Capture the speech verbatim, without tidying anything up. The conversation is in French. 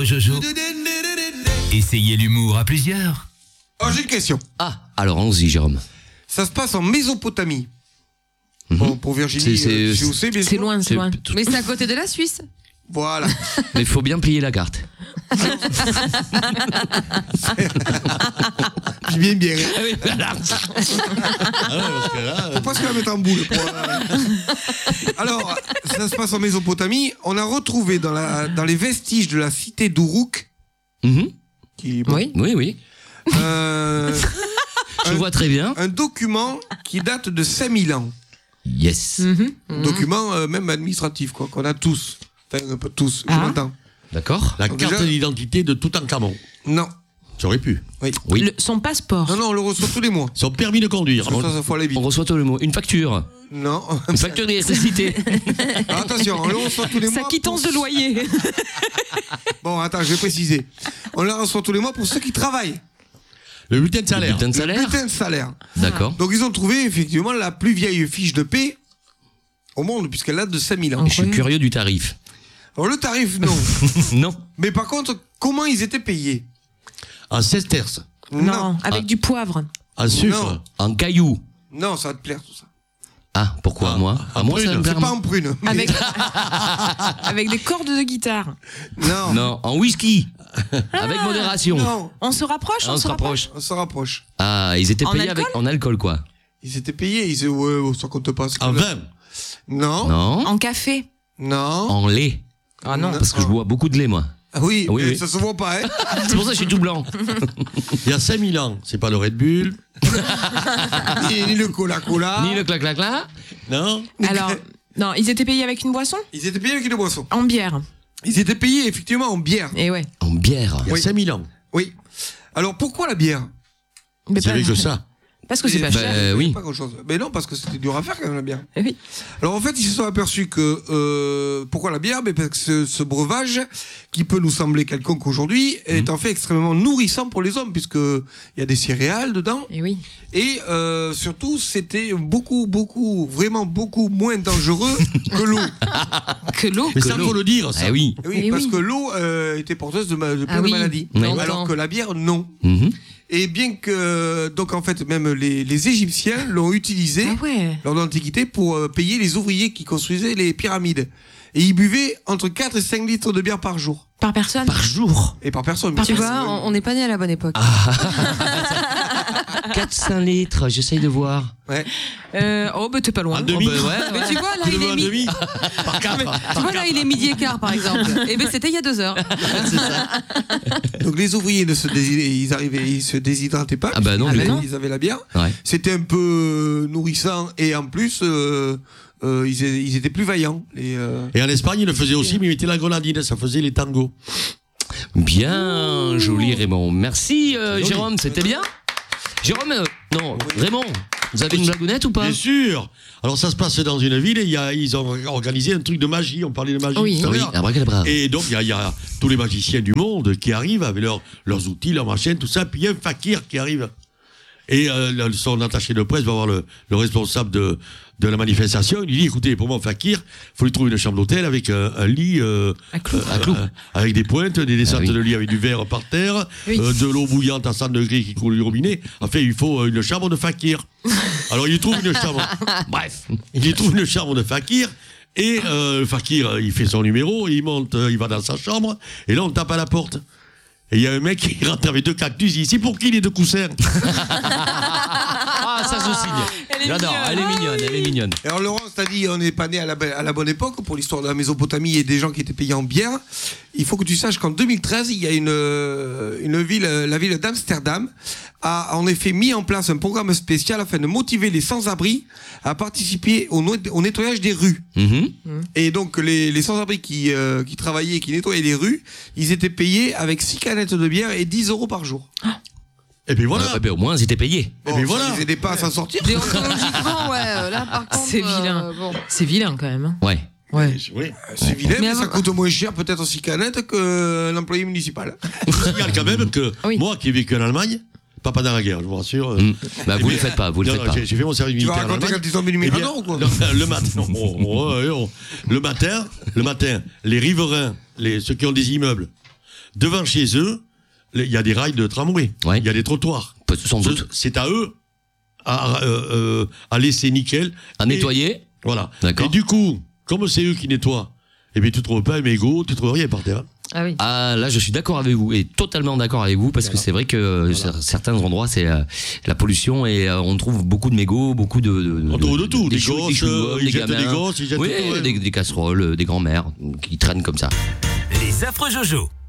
votre Jojo. Essayez l'humour à plusieurs. Oh, j'ai une question. Ah, alors allons-y, Jérôme. Ça se passe en Mésopotamie. Mm-hmm. Bon, pour Virginie, c'est, euh, c'est, si vous savez, bien C'est sûr. loin, c'est, C'est loin. tout- Mais c'est à côté de la Suisse. Voilà. Mais il faut bien plier la carte. J'ai bien bien. Ah oui, voilà. Ah ouais, parce que là, Faut pas se la mettre en boule. Pour, euh. Alors, ça se passe en Mésopotamie. On a retrouvé dans, la, dans les vestiges de la cité d'Uruk, Mhm. qui, bon, Oui. Oui, oui. euh, Je Un- vois très bien. un document qui date de cinq mille ans. Yes. Un document euh, même administratif, quoi, qu'on a tous. Enfin, un peu tous, je Ah. m'entends. D'accord. la Donc carte déjà- d'identité de Toutankhamon. Non. J'aurais pu. Oui. Oui. Le- son passeport. Non, non, on le reçoit tous les mois. Son permis de conduire. Ça, ça faut aller vite. On reçoit tout le mot. Une facture. Non. Une facture d'électricité. Alors, attention, on le reçoit tous les Sa mois. quittance pour- de loyer. Bon, attends, je vais préciser. On la reçoit tous les mois pour ceux qui travaillent. Le bulletin de Le salaire. bulletin de Le salaire. bulletin de salaire. D'accord. Donc, ils ont trouvé effectivement la plus vieille fiche de paie au monde, puisqu'elle date de cinq mille ans. Je suis curieux du tarif. Alors, le tarif, non. Non. Mais par contre, comment ils étaient payés? En sesterces. Non, avec Ah. du poivre. En sucre. Non. En cailloux. Non, ça va te plaire tout ça. Ah, pourquoi Ah, moi en À moi, ça va prune. me C'est plaire. pas en prune. mais- Avec, avec des cordes de guitare. Non. Non, en whisky. Avec modération. Non. On se rapproche, Ah, on, on se rapproche. On se rapproche. Ah, ils étaient En payés alcool avec en alcool, quoi. Ils étaient payés. Ils disaient, ouais, ouais, ça compte pas. En vin. Non. Non. En café. Non. En lait. Ah non. Parce que je bois beaucoup de lait, moi. Ah oui, Oui, mais oui. ça se voit pas, hein. C'est pour ça que je suis tout blanc. Il y a cinq mille ans. C'est pas le Red Bull. ni, ni le cola-cola. Ni le clac-clac-clac. Non. Alors, non, ils étaient payés avec une boisson. Ils étaient payés avec une boisson. En bière. Ils étaient payés effectivement en bière. Et ouais. En bière. Il y a Oui. cinq mille ans. Oui. Alors pourquoi la bière? Mais C'est pas- vrai que ça. Parce que c'est pas Mais- cher. Euh, oui. Pas grand chose. Mais non, parce que c'était dur à faire quand même la bière. Eh oui. Alors en fait, ils se sont aperçus que euh, pourquoi la bière? Mais parce que ce, ce breuvage, qui peut nous sembler quelconque aujourd'hui, est en fait extrêmement nourrissant pour les hommes, puisque il y a des céréales dedans, Et oui. et euh, surtout c'était beaucoup, beaucoup, vraiment beaucoup moins dangereux que l'eau. Que l'eau. Mais Que ça, l'eau. faut le dire, ça. Ah oui. Oui, Eh parce oui. que l'eau euh, était porteuse de, ma- de plein Ah de oui. maladies, Oui. Longtemps. alors que la bière non. Mhm. Et bien que donc en fait même les, les Égyptiens l'ont utilisé Ah ouais. lors de l'Antiquité pour euh, payer les ouvriers qui construisaient les pyramides. Et ils buvaient entre quatre et cinq litres de bière par jour. Par personne. Par jour. Et par personne. Par bien Tu sûr. vois, on on n'est pas né à la bonne époque. quatre cinq litres, j'essaye de voir. Ouais. Euh, oh, bah t'es pas loin. En demi. Oh, bah ouais. Mais tu vois, là, Tu il le veux est en mi- demi Par quatre. tu vois, là, il est midi et quart, par exemple. Et ben, c'était il y a deux heures. Donc les ouvriers ne se dési- ils arrivaient, ils se déshydrataient pas. Ah bah non, puisqu'ils du avaient- coup. ils avaient la bière. Ouais. C'était un peu nourrissant et en plus euh, euh, ils, é- ils étaient plus vaillants. Les, euh, Et en Espagne, ils le faisaient aussi, mais ils mettaient la grenadine. Ça faisait les tangos. Bien joli, Raymond. Merci, euh, Joli. Jérôme, c'était bien. Jérôme, euh, non, Raymond, vous avez une blagounette ou pas? Bien sûr. Alors ça se passe dans une ville et il y a, ils ont organisé un truc de magie. On parlait de magie Oui. tout à Oui, l'heure. abracadabra. Et donc, il y, a- il y a tous les magiciens du monde qui arrivent avec leurs leurs outils, leurs machines, tout ça. Puis il y a un fakir qui arrive. Et euh, le- son attaché de presse va voir le, le responsable de, de la manifestation. Il lui dit, écoutez, pour moi, fakir, il faut lui trouver une chambre d'hôtel avec un, un lit... euh, À clous. euh, euh, avec des pointes, des descentes Ah oui. de lit avec du verre par terre, Oui. euh, de l'eau bouillante à cent degrés qui coule du robinet. Enfin, il faut euh, une chambre de fakir. Alors, il trouve une chambre. Bref, il trouve une chambre de fakir. Et euh, le fakir, euh, il fait son numéro, il monte, euh, il va dans sa chambre, et là, on tape à la porte. Et il y a un mec qui rentre avec deux cactus, il dit, c'est pour qui les deux coussins? Ah, ça se signe. Elle est J'adore, mignonne. elle est mignonne, elle est mignonne. Alors Laurence t'a dit on n'est pas né à la, be- à la bonne époque pour l'histoire de la Mésopotamie et des gens qui étaient payés en bière. Il faut que tu saches qu'en deux mille treize, il y a une, euh, une ville, euh, la ville d'Amsterdam a en effet mis en place un programme spécial afin de motiver les sans-abri à participer au, no- au nettoyage des rues. Mhm. Et donc les, les sans-abri qui, euh, qui travaillaient, qui nettoyaient les rues, ils étaient payés avec six canettes de bière et dix euros par jour. Et puis voilà. Euh, ben, au moins, ils étaient payés. Bon, mais ça voilà. les aidait pas à s'en sortir. Déontologiquement, ouais, euh, là, par contre. C'est vilain. euh, bon. C'est vilain quand même. hein. Ouais. Ouais. Oui. C'est vilain, mais, Mais ça avant- coûte moins cher peut-être six canettes qu'un employé municipal. Je signale quand même que Oui. moi qui ai vécu en Allemagne, pas pendant la guerre, je vous rassure. euh, Mm. Bah, vous mais- le faites pas, vous le non, faites non, pas. J'ai j'ai fait mon service Tu vas militaire en raconter Allemagne. quand ils ont mis le Eh bien, Mirador ou quoi? le, le matin, non, oh, oh, oh, oh. le matin, le matin, les riverains, les, ceux qui ont des immeubles, devant chez eux, il y a des rails de tramway, il Ouais. y a des trottoirs. Peut- Sans doute. C'est à eux à, euh, euh, à laisser nickel. À Et- nettoyer. Voilà. D'accord. Et du coup, comme c'est eux qui nettoient, eh bien, tu trouves pas un mégot, tu trouves rien par terre. Ah oui. Ah, là, je suis d'accord avec vous, et totalement d'accord avec vous, parce que c'est vrai que euh, certains endroits, c'est euh, la pollution, et euh, on trouve beaucoup de mégots, beaucoup de. de On trouve de tout, des chou- gosses, chou- euh, des ils jettent gamins. des gosses, ils jettent Oui, tout, ouais. des, des casseroles, des grands-mères qui traînent comme ça. Les affreux Jojo.